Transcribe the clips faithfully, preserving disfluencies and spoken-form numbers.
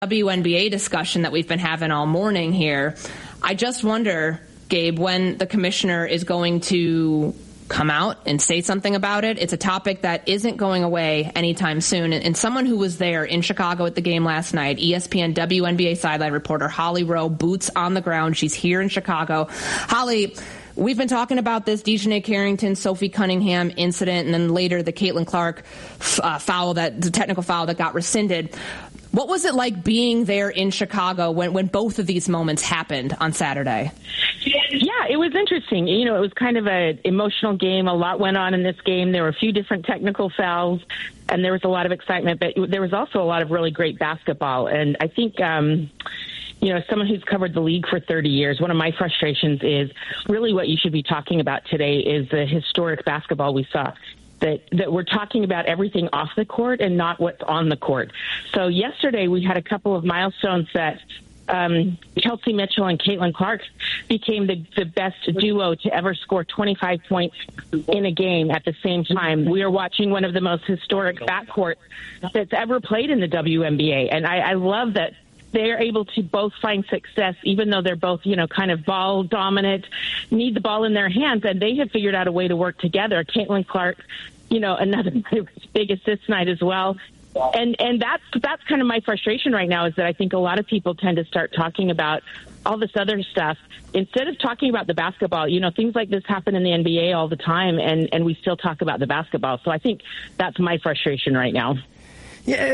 W N B A discussion that we've been having all morning here. I just wonder, Gabe, when the commissioner is going to come out and say something about it. It's a topic that isn't going away anytime soon. And, and someone who was there in Chicago at the game last night, E S P N W N B A sideline reporter Holly Rowe, boots on the ground. She's here in Chicago. Holly, we've been talking about this Dejonae Carrington, Sophie Cunningham incident, and then later the Caitlin Clark uh, foul, that the technical foul that got rescinded. What was it like being there in Chicago when, when both of these moments happened on Saturday? Yeah, it was interesting. You know, it was kind of an emotional game. A lot went on in this game. There were a few different technical fouls, and there was a lot of excitement, but there was also a lot of really great basketball. And I think, um, you know, as someone who's covered the league for thirty years, one of my frustrations is really what you should be talking about today is the historic basketball we saw. That, that we're talking about everything off the court and not what's on the court. So yesterday we had a couple of milestones that um, Chelsea Mitchell and Caitlin Clark became the, the best duo to ever score twenty-five points in a game at the same time. We are watching one of the most historic backcourts that's ever played in the W N B A. And I, I love that they're able to both find success, even though they're both, you know, kind of ball dominant, need the ball in their hands, and they have figured out a way to work together. Caitlin Clark, you know, another big assist night as well. And and that's that's kind of my frustration right now, is that I think a lot of people tend to start talking about all this other stuff instead of talking about the basketball. You know, things like this happen in the N B A all the time, and, and we still talk about the basketball. So I think that's my frustration right now. Yeah,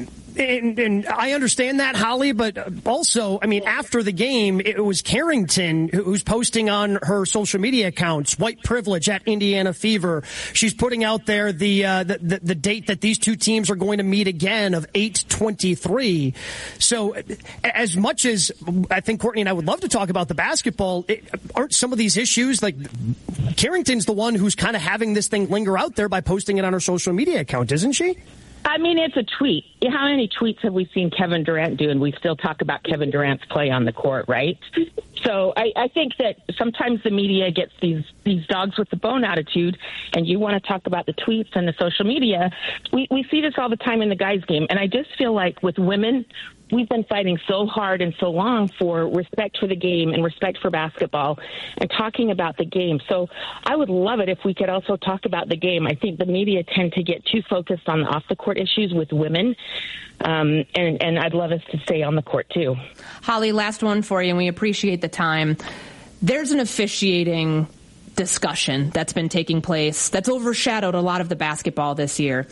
and, and I understand that, Holly, but also, I mean, after the game, it was Carrington who's posting on her social media accounts, white privilege at Indiana Fever. She's putting out there the, uh, the, the, the date that these two teams are going to meet again of eight twenty-three. So as much as I think Courtney and I would love to talk about the basketball, it, aren't some of these issues, like Carrington's the one who's kind of having this thing linger out there by posting it on her social media account, isn't she? I mean, it's a tweet. How many tweets have we seen Kevin Durant do, and we still talk about Kevin Durant's play on the court, right? So I, I think that sometimes the media gets these, these dogs with the bone attitude, and you want to talk about the tweets and the social media. We, we see this all the time in the guys' game, and I just feel like with women, we've been fighting so hard and so long for respect for the game and respect for basketball and talking about the game. So I would love it if we could also talk about the game. I think the media tend to get too focused on the off-the-court issues with women, um, and, and I'd love us to stay on the court, too. Holly, last one for you, and we appreciate the time. There's an officiating discussion that's been taking place that's overshadowed a lot of the basketball this year.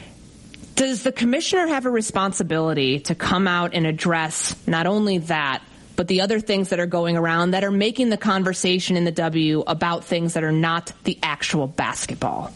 Does the commissioner have a responsibility to come out and address not only that, but the other things that are going around that are making the conversation in the W about things that are not the actual basketball?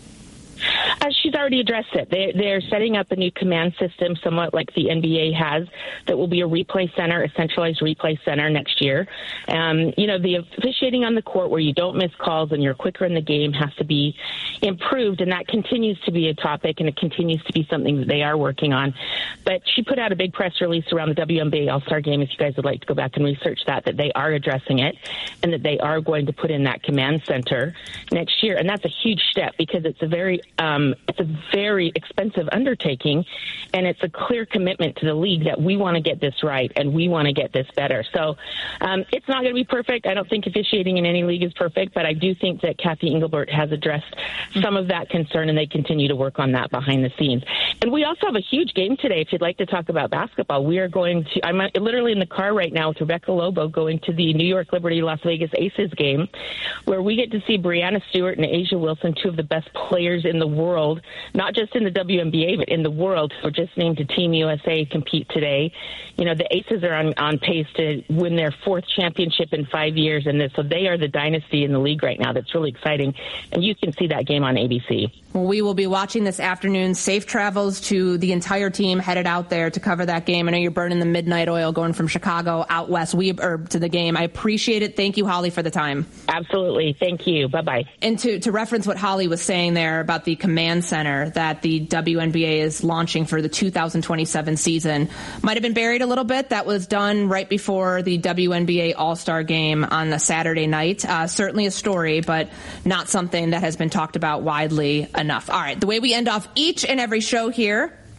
Uh, she's already addressed it. They, they're setting up a new command system, somewhat like the N B A has, that will be a replay center, a centralized replay center next year. Um, you know, the officiating on the court where you don't miss calls and you're quicker in the game has to be improved, and that continues to be a topic, and it continues to be something that they are working on. But she put out a big press release around the W N B A All-Star Game, if you guys would like to go back and research that, that they are addressing it and that they are going to put in that command center next year. And that's a huge step because it's a very Um, it's a very expensive undertaking, and it's a clear commitment to the league that we want to get this right and we want to get this better. So um, it's not going to be perfect. I don't think officiating in any league is perfect, but I do think that Kathy Engelbert has addressed some of that concern, and they continue to work on that behind the scenes. And we also have a huge game today. If you'd like to talk about basketball, we are going to, I'm literally in the car right now with Rebecca Lobo going to the New York Liberty Las Vegas Aces game, where we get to see Brianna Stewart and A'ja Wilson, two of the best players in the world, not just in the W N B A, but in the world, who are just named to Team U S A compete today. You know, the Aces are on, on pace to win their fourth championship in five years, and this, so they are the dynasty in the league right now. That's really exciting, and you can see that game on A B C. Well, we will be watching this afternoon. Safe travels to the entire team headed out there to cover that game. I know you're burning the midnight oil going from Chicago out west we, or to the game. I appreciate it. Thank you, Holly, for the time. Absolutely. Thank you. Bye-bye. And to, to reference what Holly was saying there about the command center that the W N B A is launching for the two thousand twenty-seven season, might have been buried a little bit. That was done right before the W N B A All-Star Game on a Saturday night. Uh, certainly a story, but not something that has been talked about widely enough. All right, the way we end off each and every show here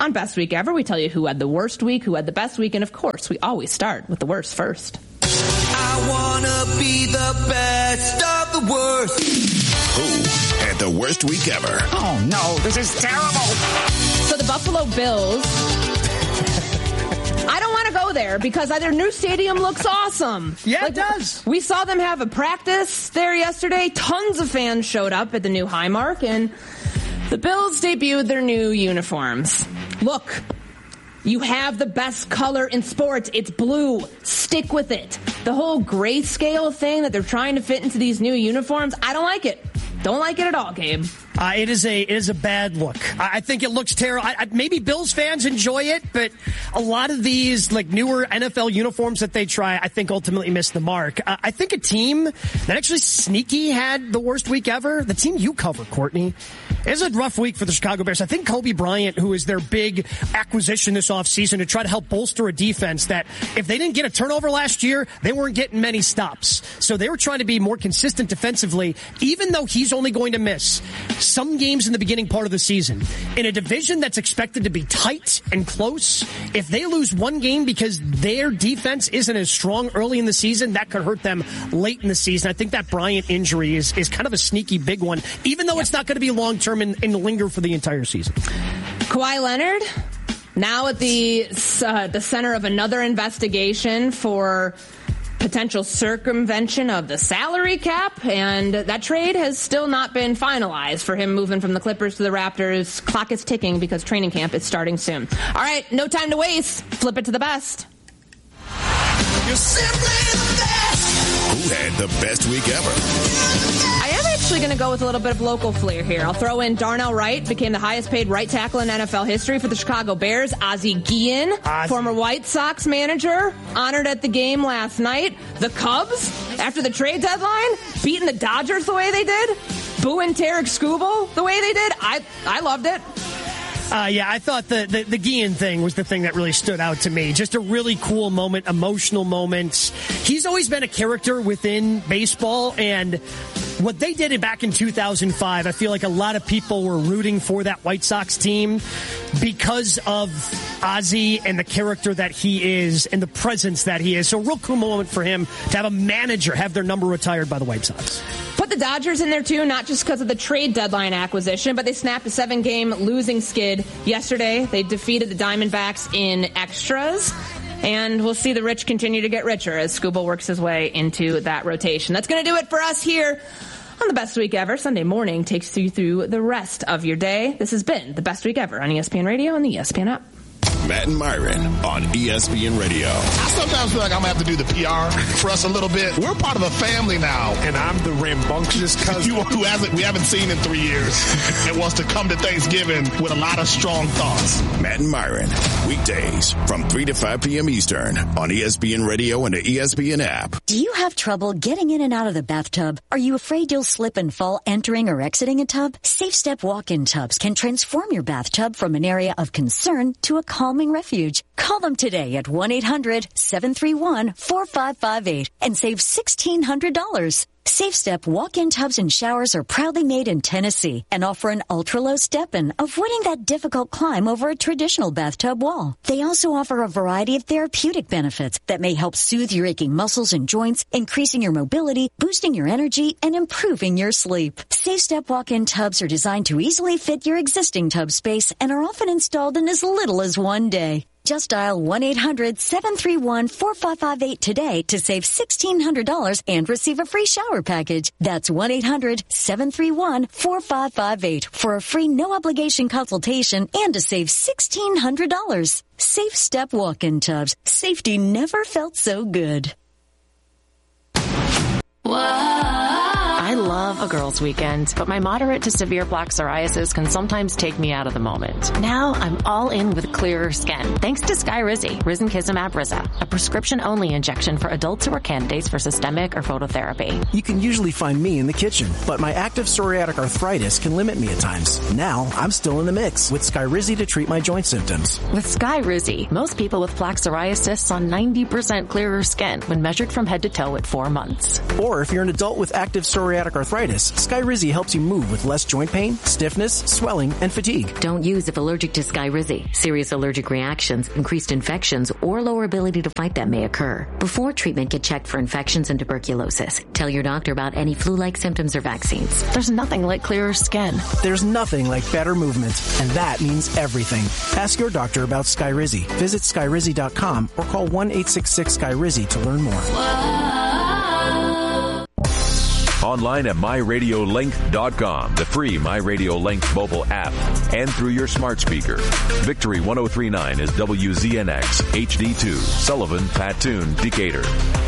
On Best Week Ever, we tell you who had the worst week, who had the best week, and of course, we always start with the worst first. I wanna be the best of the worst. Who had the worst week ever? Oh no, this is terrible. So the Buffalo Bills, I don't want to go there because their new stadium looks awesome. Yeah, like, it does. We saw them have a practice there yesterday. Tons of fans showed up at the new Highmark, and the Bills debuted their new uniforms. Look, you have the best color in sports. It's blue. Stick with it. The whole grayscale thing that they're trying to fit into these new uniforms, I don't like it. Don't like it at all, Gabe. Uh, it is a it is a bad look. I, I think it looks terrible. I, I, maybe Bills fans enjoy it, but a lot of these like newer N F L uniforms that they try, I think ultimately miss the mark. Uh, I think a team that actually sneaky had the worst week ever, the team you cover, Courtney. It was a rough week for the Chicago Bears. I think Kobe Bryant, who is their big acquisition this offseason to try to help bolster a defense that if they didn't get a turnover last year, they weren't getting many stops. So they were trying to be more consistent defensively, even though he's only going to miss some games in the beginning part of the season. In a division that's expected to be tight and close, if they lose one game because their defense isn't as strong early in the season, that could hurt them late in the season. I think that Bryant injury is, is kind of a sneaky big one, even though it's not going to be long-term and, and linger for the entire season. Kawhi Leonard, now at the uh, the center of another investigation for potential circumvention of the salary cap, and that trade has still not been finalized for him moving from the Clippers to the Raptors. Clock is ticking because training camp is starting soon. All right, no time to waste. Flip it to the best. You're simply the best. Who had the best week ever? I am actually going to go with a little bit of local flair here. I'll throw in Darnell Wright, became the highest paid right tackle in N F L history for the Chicago Bears. Ozzie Guillen, Ozzie. former White Sox manager, honored at the game last night. The Cubs, after the trade deadline, beating the Dodgers the way they did. Booing Tarek Skubal the way they did. I, I loved it. Uh, yeah, I thought the, the, the Guillen thing was the thing that really stood out to me. Just a really cool moment, emotional moment. He's always been a character within baseball, and what they did back in two thousand five, I feel like a lot of people were rooting for that White Sox team because of Ozzie and the character that he is and the presence that he is. So a real cool moment for him to have a manager have their number retired by the White Sox. Put the Dodgers in there, too, not just because of the trade deadline acquisition, but they snapped a seven-game losing skid yesterday. They defeated the Diamondbacks in extras. And we'll see the rich continue to get richer as Skubal works his way into that rotation. That's going to do it for us here on the Best Week Ever. Sunday morning takes you through the rest of your day. This has been the Best Week Ever on E S P N Radio and the E S P N app. Matt and Myron on E S P N Radio. I sometimes feel like I'm going to have to do the P R for us a little bit. We're part of a family now. And I'm the rambunctious cousin. You, who hasn't, we haven't seen in three years and wants to come to Thanksgiving with a lot of strong thoughts. Matt and Myron, weekdays from three to five p.m. Eastern on E S P N Radio and the E S P N app. Do you have trouble getting in and out of the bathtub? Are you afraid you'll slip and fall entering or exiting a tub? Safe Step walk-in tubs can transform your bathtub from an area of concern to a calming refuge. Call them today at one eight hundred seven three one four five five eight and save sixteen hundred dollars. Safe Step walk-in tubs and showers are proudly made in Tennessee and offer an ultra-low step-in, avoiding that difficult climb over a traditional bathtub wall. They also offer a variety of therapeutic benefits that may help soothe your aching muscles and joints, increasing your mobility, boosting your energy, and improving your sleep. Safe Step walk-in tubs are designed to easily fit your existing tub space and are often installed in as little as one day. Just dial one eight hundred seven three one four five five eight today to save sixteen hundred dollars and receive a free shower package. That's one eight hundred seven three one four five five eight for a free no-obligation consultation and to save sixteen hundred dollars. Safe Step walk-in tubs. Safety never felt so good. I love a girls' weekend, but my moderate to severe plaque psoriasis can sometimes take me out of the moment. Now I'm all in with clearer skin, thanks to Skyrizi, Risankizumab Riza, a prescription-only injection for adults who are candidates for systemic or phototherapy. You can usually find me in the kitchen, but my active psoriatic arthritis can limit me at times. Now I'm still in the mix with Skyrizi to treat my joint symptoms. With Skyrizi, most people with plaque psoriasis saw ninety percent clearer skin when measured from head to toe at four months. Or if you're an adult with active psoriatic psoriatic arthritis, Skyrizi helps you move with less joint pain, stiffness, swelling, and fatigue. Don't use if allergic to Skyrizi. Serious allergic reactions, increased infections, or lower ability to fight them may occur. Before treatment, get checked for infections and tuberculosis. Tell your doctor about any flu-like symptoms or vaccines. There's nothing like clearer skin. There's nothing like better movement, and that means everything. Ask your doctor about Skyrizi. Visit Skyrizi dot com or call one eight six six Skyrizi to learn more. Online at my radio link dot com, the free MyRadioLink mobile app, and through your smart speaker. Victory one oh three point nine is W Z N X H D two, Sullivan, Patoon, Decatur.